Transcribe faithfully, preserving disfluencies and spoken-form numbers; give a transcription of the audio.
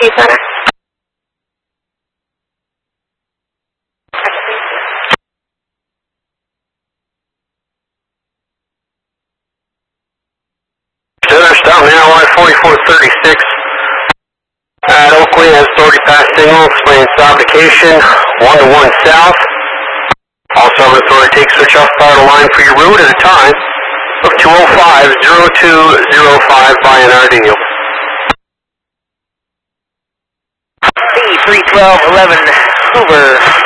Key Center. Center, stop now, line forty-four thirty-six. At Oakley has authority pass signal, explain fabrication, one to one south. Also have authority take switch off power to line for your route at a time of two oh five, oh two oh five by N R D. C three twelve eleven Hoover.